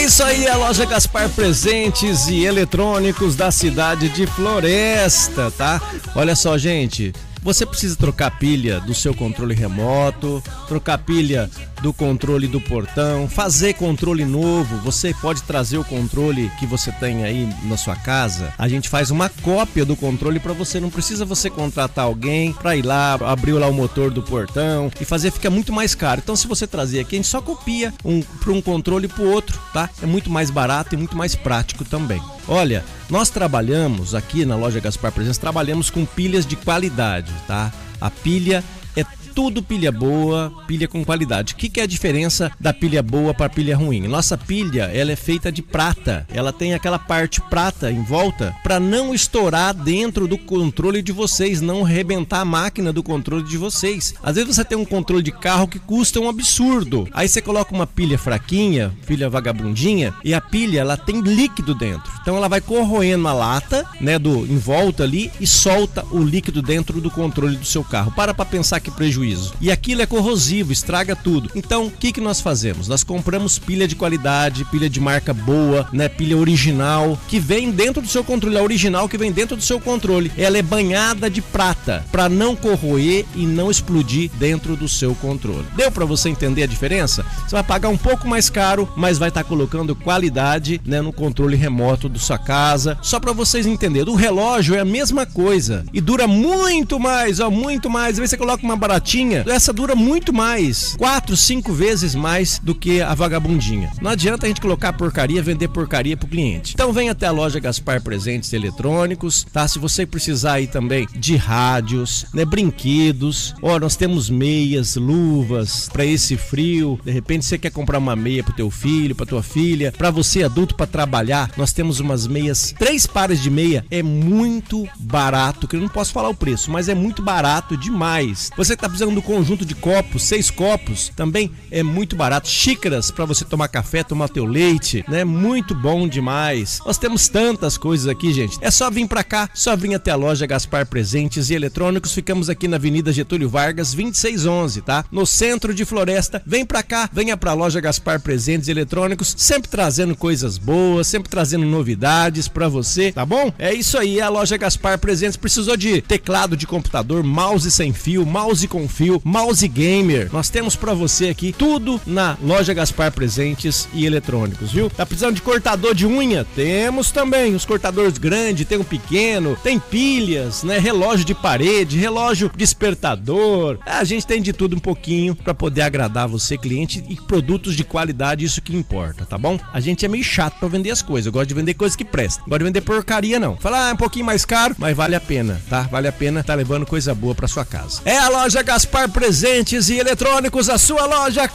isso aí, a loja Gaspar Presentes e Eletrônicos da cidade de Floresta, tá? Olha só, gente, você precisa trocar pilha do seu controle remoto, trocar pilha do controle do portão, fazer controle novo. Você pode trazer o controle que você tem aí na sua casa. A gente faz uma cópia do controle para você. Não precisa você contratar alguém para ir lá, abrir lá o motor do portão e fazer, fica muito mais caro. Então, se você trazer aqui, a gente só copia para um controle para o outro, tá? É muito mais barato e muito mais prático também. Olha, nós trabalhamos aqui na loja Gaspar Presentes, trabalhamos com pilhas de qualidade, tá? A pilha é tudo pilha boa, pilha com qualidade. O que é a diferença da pilha boa para a pilha ruim? Nossa pilha, ela é feita de prata. Ela tem aquela parte prata em volta para não estourar dentro do controle de vocês, não arrebentar a máquina do controle de vocês. Às vezes você tem um controle de carro que custa um absurdo. Aí você coloca uma pilha fraquinha, pilha vagabundinha, e a pilha, ela tem líquido dentro. Então ela vai corroendo a lata, né, em volta ali, e solta o líquido dentro do controle do seu carro. Para pensar que prejuízo. E aquilo é corrosivo, estraga tudo. Então, o que nós fazemos? Nós compramos pilha de qualidade, pilha de marca boa, né? Pilha original, que vem dentro do seu controle. A original que vem dentro do seu controle. Ela é banhada de prata, para não corroer e não explodir dentro do seu controle. Deu para você entender a diferença? Você vai pagar um pouco mais caro, mas vai estar colocando qualidade, né, no controle remoto da sua casa. Só para vocês entenderem. O relógio é a mesma coisa e dura muito mais, ó, muito mais. Às vezes você coloca uma baratinha, essa dura muito mais, 4, 5 vezes mais do que a vagabundinha. Não adianta a gente colocar porcaria, vender porcaria pro cliente. Então vem até a loja Gaspar Presentes Eletrônicos, tá? Se você precisar aí também de rádios, né, brinquedos, ó, nós temos meias, luvas para esse frio. De repente você quer comprar uma meia pro teu filho, pra tua filha, para você adulto para trabalhar, nós temos umas meias, 3 pares de meia, é muito barato, que eu não posso falar o preço, mas é muito barato demais. Você tá precisando do conjunto de copos, 6 copos, também é muito barato. Xícaras para você tomar café, tomar teu leite, né? Muito bom demais. Nós temos tantas coisas aqui, gente. É só vir para cá, só vir até a loja Gaspar Presentes e Eletrônicos. Ficamos aqui na Avenida Getúlio Vargas, 2611, tá? No centro de Floresta. Vem para cá, venha para a loja Gaspar Presentes e Eletrônicos, sempre trazendo coisas boas, sempre trazendo novidades para você, tá bom? É isso aí, a loja Gaspar Presentes. Precisou de teclado de computador, mouse sem fio, mouse com fio, mouse gamer, nós temos pra você aqui tudo na loja Gaspar Presentes e Eletrônicos, viu? Tá precisando de cortador de unha? Temos também os cortadores grandes, tem um pequeno, tem pilhas, né? Relógio de parede, relógio despertador, a gente tem de tudo um pouquinho pra poder agradar você, cliente, e produtos de qualidade, isso que importa, tá bom? A gente é meio chato pra vender as coisas, eu gosto de vender coisas que prestam, não gosto de vender porcaria não. Falar, é um pouquinho mais caro, mas vale a pena, tá? Vale a pena tá levando coisa boa pra sua casa. É a loja Gaspar Presentes e Eletrônicos, a sua loja